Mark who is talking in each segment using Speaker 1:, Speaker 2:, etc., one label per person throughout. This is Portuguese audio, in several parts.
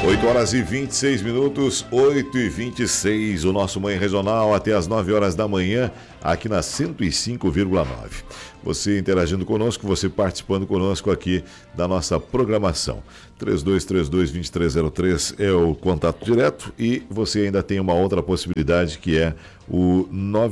Speaker 1: 8 horas e 26 minutos, 8h26, o nosso Manhã Regional até as 9 horas da manhã, aqui na 105,9. Você interagindo conosco, você participando conosco aqui da nossa programação. 3232-2303 é o contato direto e você ainda tem uma outra possibilidade que é o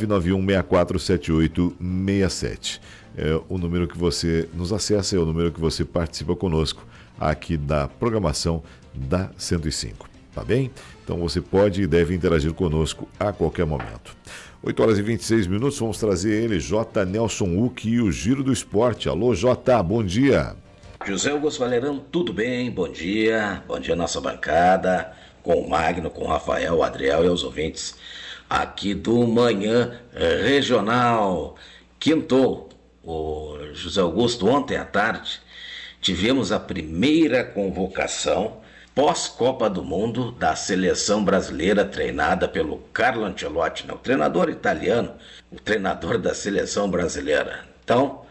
Speaker 1: 991-647867. É o número que você nos acessa, é o número que você participa conosco aqui da programação da 105, tá bem? Então você pode e deve interagir conosco a qualquer momento. 8 horas e 26 minutos, vamos trazer ele, J. Nelson Uck e o Giro do Esporte. Alô, J, bom dia.
Speaker 2: José Augusto Valerão, tudo bem? Bom dia nossa bancada, com o Magno, com o Rafael, o Adriel e os ouvintes aqui do Manhã Regional. Quintou, o José Augusto, ontem à tarde, tivemos a primeira convocação pós-Copa do Mundo da seleção brasileira treinada pelo Carlo Ancelotti, o treinador italiano, o treinador da seleção brasileira. Então,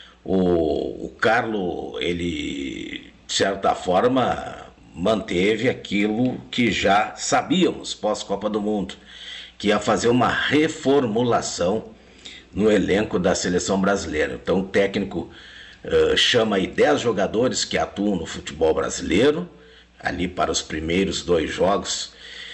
Speaker 2: o Carlo, ele, de certa forma, manteve aquilo que já sabíamos pós-Copa do Mundo, que ia fazer uma reformulação no elenco da seleção brasileira. Então, o técnico chama aí 10 jogadores que atuam no futebol brasileiro, ali para os primeiros 2 jogos,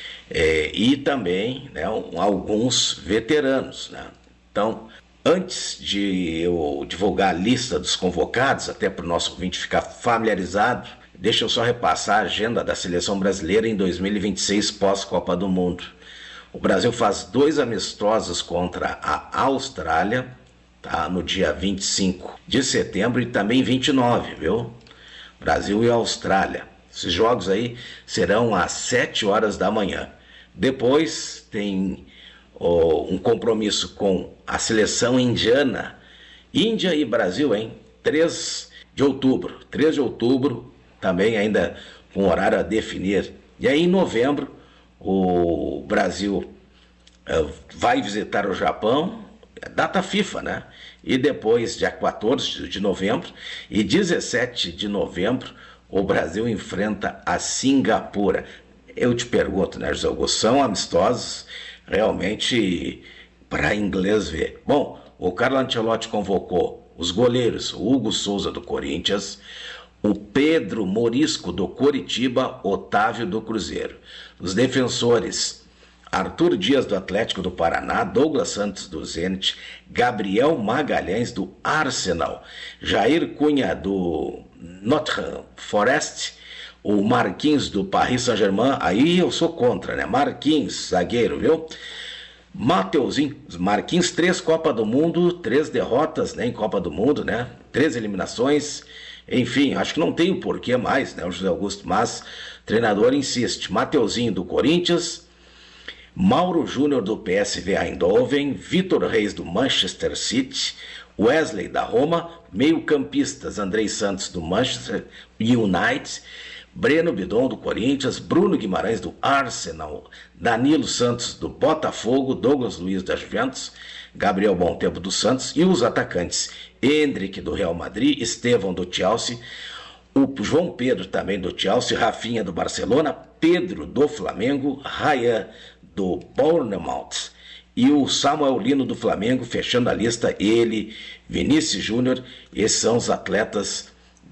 Speaker 2: e também, né, alguns veteranos, né? Então, antes de eu divulgar a lista dos convocados, até para o nosso ouvinte ficar familiarizado, deixa eu só repassar a agenda da seleção brasileira em 2026 pós-Copa do Mundo. O Brasil faz 2 amistosos contra a Austrália, tá, no dia 25 de setembro e também 29, viu? Brasil e Austrália. Esses jogos aí serão às 7 horas da manhã. Depois tem um compromisso com a seleção indiana, Índia e Brasil, 3 de outubro. 3 de outubro, também ainda com horário a definir. E aí em novembro, o Brasil vai visitar o Japão, data FIFA, né? E depois, dia 14 de novembro e 17 de novembro, o Brasil enfrenta a Singapura. Eu te pergunto, né, José Augusto, são amistosos realmente para inglês ver. Bom, o Carlo Ancelotti convocou os goleiros, o Hugo Souza do Corinthians, o Pedro Morisco do Coritiba, Otávio do Cruzeiro. Os defensores, Arthur Dias do Atlético do Paraná, Douglas Santos do Zenit, Gabriel Magalhães do Arsenal, Jair Cunha do Nottingham Forest, o Marquinhos do Paris Saint-Germain, aí eu sou contra, né? Marquinhos, zagueiro, viu? Mateuzinho, Marquinhos, 3 Copa do Mundo, 3 derrotas, né, em Copa do Mundo, né? 3 eliminações, enfim, acho que não tem o porquê mais, né, o José Augusto, mas o treinador insiste. Mateuzinho do Corinthians, Mauro Júnior do PSV Eindhoven, Vitor Reis do Manchester City, Wesley da Roma, meio-campistas Andrei Santos do Manchester United, Breno Bidon do Corinthians, Bruno Guimarães do Arsenal, Danilo Santos do Botafogo, Douglas Luiz da Juventus, Gabriel Montempo do Santos e os atacantes Endrick do Real Madrid, Estevão do Chelsea, o João Pedro também do Chelsea, Rafinha do Barcelona, Pedro do Flamengo, Ryan do Bournemouth e o Samuel Lino do Flamengo, fechando a lista, ele, Vinícius Júnior. Esses são os atletas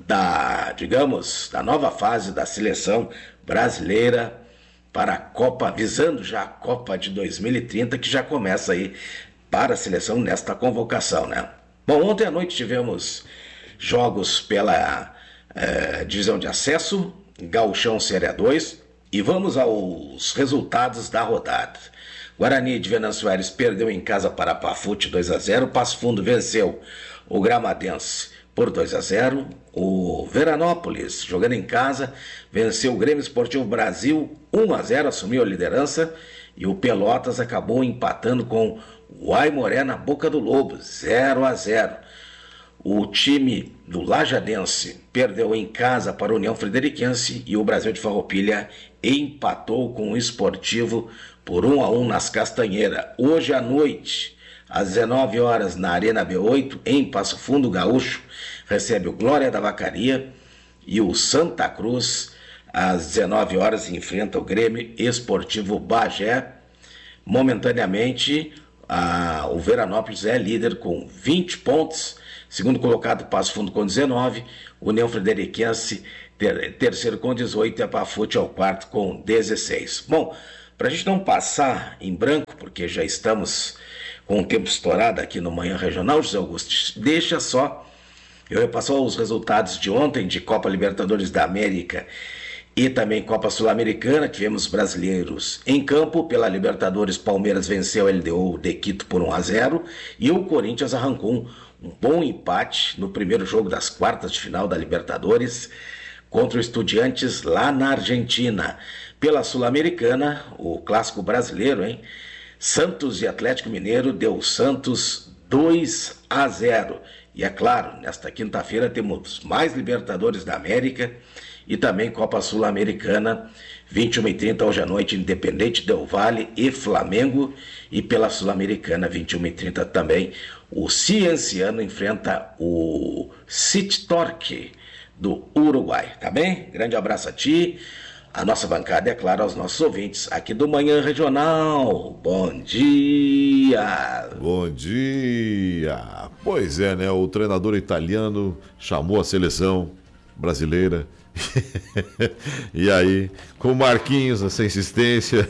Speaker 2: da nova fase da seleção brasileira para a Copa, visando já a Copa de 2030, que já começa aí para a seleção nesta convocação, né? Bom, ontem à noite tivemos jogos pela divisão de acesso, Gauchão Série 2, e vamos aos resultados da rodada. Guarani de Venâncio Aires perdeu em casa para a Pafute 2-0, Passo Fundo venceu o Gramadense por 2-0, o Veranópolis, jogando em casa, venceu o Grêmio Esportivo Brasil 1-0, assumiu a liderança, e o Pelotas acabou empatando com o Aimoré na Boca do Lobo, 0-0. O time do Lajadense perdeu em casa para a União Frederiquense e o Brasil de Farroupilha empatou com o Esportivo por 1-1 nas Castanheiras. Hoje à noite, às 19 horas, na Arena B8, em Passo Fundo, Gaúcho recebe o Glória da Vacaria e o Santa Cruz às 19 horas, enfrenta o Grêmio Esportivo Bagé. Momentaneamente, o Veranópolis é líder com 20 pontos. Segundo colocado, Passo Fundo com 19. União Frederiquense, terceiro com 18. E a Pafute é o quarto com 16. Bom, para a gente não passar em branco, porque já estamos com o tempo estourado aqui no Manhã Regional, José Augusto, deixa só eu repassar os resultados de ontem de Copa Libertadores da América e também Copa Sul-Americana. Tivemos brasileiros em campo. Pela Libertadores, Palmeiras venceu a LDU de Quito por 1-0 e o Corinthians arrancou um bom empate no primeiro jogo das quartas de final da Libertadores contra o Estudiantes lá na Argentina. Pela Sul-Americana, o clássico brasileiro, Santos e Atlético Mineiro deu Santos 2-0. E é claro, nesta quinta-feira temos mais Libertadores da América e também Copa Sul-Americana, 21h30 hoje à noite, Independente Del Valle e Flamengo. E pela Sul-Americana, 21h30 também, o Cienciano enfrenta o City Torque do Uruguai, tá bem? Grande abraço a ti, a nossa bancada e, é claro, aos nossos ouvintes aqui do Manhã Regional. Bom dia!
Speaker 1: Bom dia! Pois é, né? O treinador italiano chamou a seleção brasileira. E aí, com o Marquinhos, essa insistência.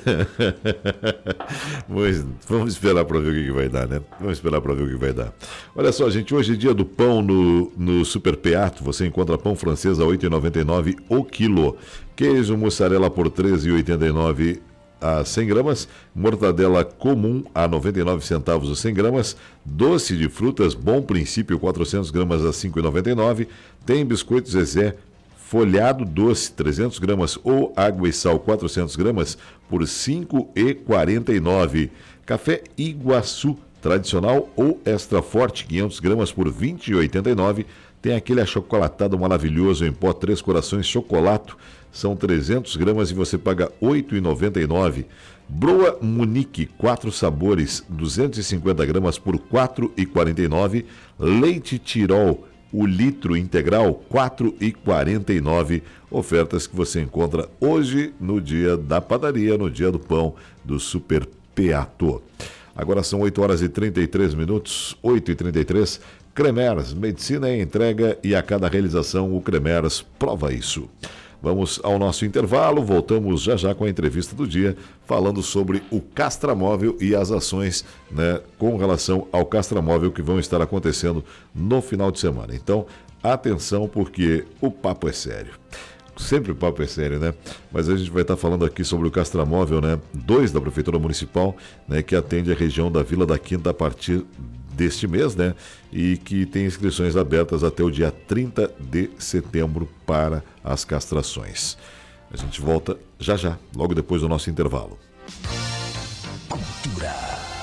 Speaker 1: Vamos esperar para ver o que vai dar, né? Vamos esperar para ver o que vai dar. Olha só, gente, hoje é dia do pão no Super Peato. Você encontra pão francês a R$ 8,99 o quilo. Queijo mussarela por R$ 13,89 a 100 gramas. Mortadela comum a 99 centavos a 100 gramas. Doce de frutas Bom Princípio 400 gramas a R$ 5,99. Tem biscoito Zezé folhado doce 300 gramas ou água e sal 400 gramas por R$ 5,49. Café Iguaçu tradicional ou extra forte 500 gramas por R$ 20,89. Tem aquele achocolatado maravilhoso em pó 3 Corações Chocolato, são 300 gramas e você paga R$ 8,99. Broa Munique 4 sabores 250 gramas por R$ 4,49. Leite Tirol o litro integral, R$ 4,49. Ofertas que você encontra hoje no dia da padaria, no dia do pão do Super Peato. Agora são 8h33, 8h33. Cremers, medicina é entrega e a cada realização o Cremers prova isso. Vamos ao nosso intervalo, voltamos já já com a entrevista do dia, falando sobre o Castramóvel e as ações, né, com relação ao Castramóvel que vão estar acontecendo no final de semana. Então, atenção, porque o papo é sério. Sempre o papo é sério, né? Mas a gente vai estar falando aqui sobre o Castramóvel, né? 2 da Prefeitura Municipal, né, que atende a região da Vila da Quinta a partir deste mês, né? E que tem inscrições abertas até o dia 30 de setembro para as castrações. A gente volta já já, logo depois do nosso intervalo.
Speaker 3: Cultura.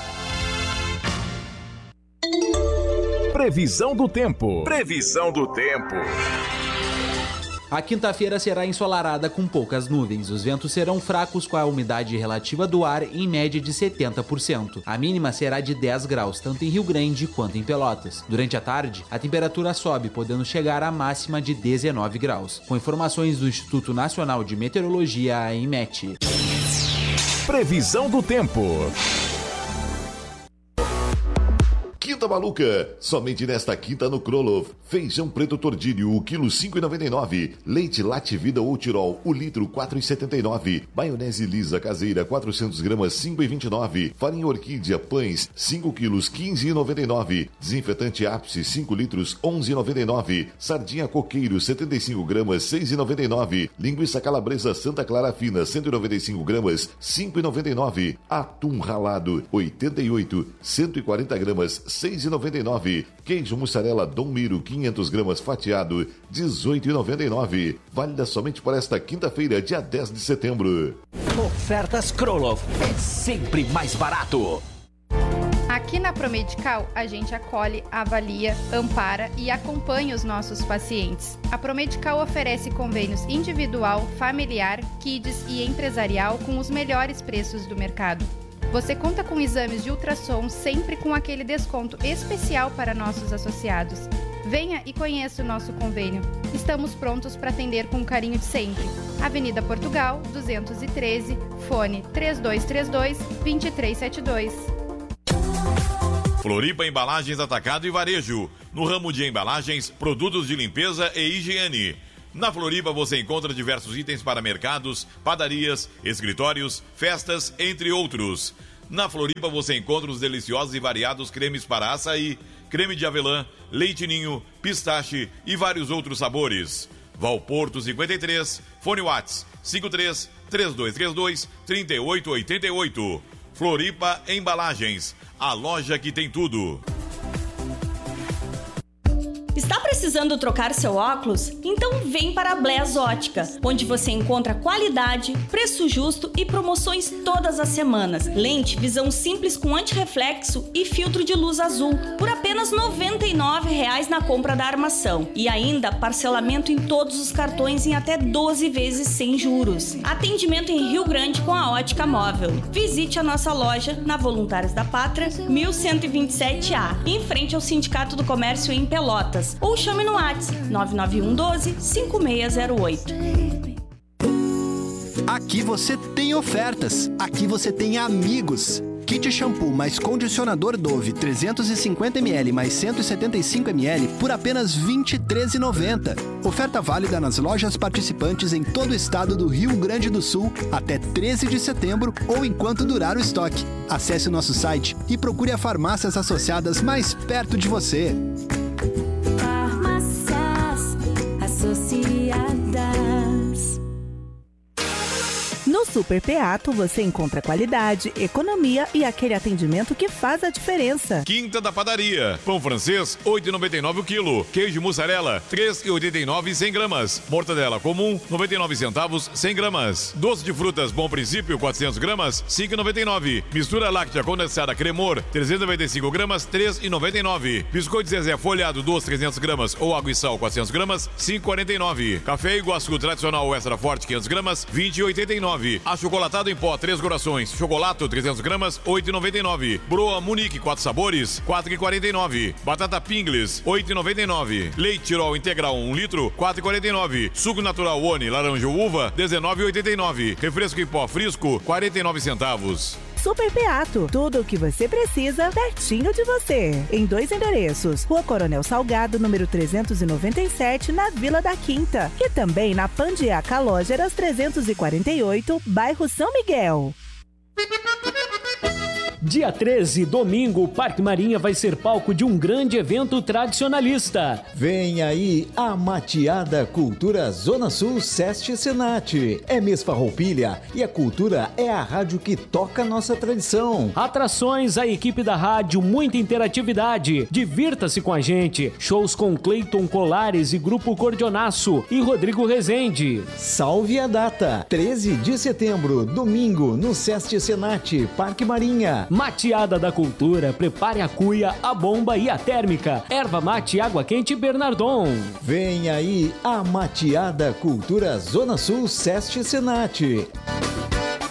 Speaker 3: Previsão do tempo. Previsão do tempo.
Speaker 4: A quinta-feira será ensolarada com poucas nuvens. Os ventos serão fracos com a umidade relativa do ar em média de 70%. A mínima será de 10 graus, tanto em Rio Grande quanto em Pelotas. Durante a tarde, a temperatura sobe, podendo chegar à máxima de 19 graus. Com informações do Instituto Nacional de Meteorologia, a IMET.
Speaker 3: Previsão do tempo.
Speaker 1: Quinta Maluca, somente nesta quinta no Krolov. Feijão preto tordilho, o quilo 5,99. Leite Lativida ou Tirol, o litro 4,79. Maionese lisa caseira, 400 gramas, 5,29. Farinha Orquídea, pães, 5 quilos, 15,99. Desinfetante Ápice, 5 litros, 11,99. Sardinha Coqueiro, 75 gramas, 6,99. Linguiça Calabresa Santa Clara Fina, 195 gramas, 5,99. Atum ralado, 88, 140 gramas, 6,99. Queijo mussarela Dom Miro, 500 gramas fatiado, 18,99. Válida somente para esta quinta-feira, dia 10 de setembro.
Speaker 3: Ofertas Krolov é sempre mais barato.
Speaker 5: Aqui na Promedical, a gente acolhe, avalia, ampara e acompanha os nossos pacientes. A Promedical oferece convênios individual, familiar, kids e empresarial com os melhores preços do mercado. Você conta com exames de ultrassom sempre com aquele desconto especial para nossos associados. Venha e conheça o nosso convênio. Estamos prontos para atender com o carinho de sempre. Avenida Portugal, 213, fone 3232-2372.
Speaker 6: Floripa Embalagens Atacado e Varejo. No ramo de embalagens, produtos de limpeza e higiene. Na Floripa você encontra diversos itens para mercados, padarias, escritórios, festas, entre outros. Na Floripa você encontra os deliciosos e variados cremes para açaí, creme de avelã, leite ninho, pistache e vários outros sabores. Valporto 53, fone Whats 53 3232 3888. Floripa Embalagens, a loja que tem tudo.
Speaker 7: Está precisando trocar seu óculos? Então vem para a Bless Ótica, onde você encontra qualidade, preço justo e promoções todas as semanas. Lente, visão simples com antirreflexo e filtro de luz azul, por apenas R$ 99,00 na compra da armação. E ainda parcelamento em todos os cartões em até 12 vezes sem juros. Atendimento em Rio Grande com a Ótica Móvel. Visite a nossa loja na Voluntários da Pátria, 1127A, em frente ao Sindicato do Comércio em Pelotas. Ou chame no WhatsApp 991 12 5608.
Speaker 8: Aqui você tem ofertas. Aqui você tem amigos. Kit shampoo mais condicionador Dove 350ml mais 175ml por apenas R$ 23,90. Oferta válida nas lojas participantes em todo o estado do Rio Grande do Sul até 13 de setembro ou enquanto durar o estoque. Acesse o nosso site e procure as farmácias associadas mais perto de você.
Speaker 9: No Super Peato você encontra qualidade, economia e aquele atendimento que faz a diferença.
Speaker 6: Quinta da Padaria. Pão francês, R$ 8,99 o quilo. Queijo mussarela, R$ 3,89 100 gramas. Mortadela comum, 99 centavos 100 gramas. Doce de frutas Bom Princípio, 400 gramas, R$ 5,99. Mistura láctea condensada Cremor, 395 gramas, R$ 3,99. Biscoito Zezé folhado doce, 300 gramas ou água e sal, 400 gramas, R$ 5,49. Café Iguaçu tradicional extra forte, 500 gramas, R$ 20,89. Achocolatado em pó, 3 corações. Chocolato, 300 gramas, R$ 8,99. Broa Munique, 4 sabores, R$ 4,49. Batata Pingles, R$ 8,99. Leite Tirol Integral, 1 litro, R$ 4,49. Suco natural Oni, laranja ou uva, R$ 19,89. Refresco em pó Frisco, 49 centavos.
Speaker 9: Super Peato, tudo o que você precisa pertinho de você. Em 2 endereços, Rua Coronel Salgado, número 397, na Vila da Quinta. E também na Pandiá Calógeras 348, bairro São Miguel.
Speaker 10: Dia 13, domingo, o Parque Marinha vai ser palco de um grande evento tradicionalista.
Speaker 11: Vem aí a Mateada Cultura Zona Sul Seste Senat. É mês Farroupilha e a cultura é a rádio que toca nossa tradição.
Speaker 10: Atrações, a equipe da rádio, muita interatividade. Divirta-se com a gente. Shows com Cleiton Colares e Grupo Cordionaço e Rodrigo Rezende.
Speaker 11: Salve a data, 13 de setembro, domingo, no Seste Senat, Parque Marinha.
Speaker 10: Mateada da Cultura, prepare a cuia, a bomba e a térmica. Erva mate, água quente Bernardon.
Speaker 11: Vem aí a Mateada Cultura Zona Sul Seste Senat.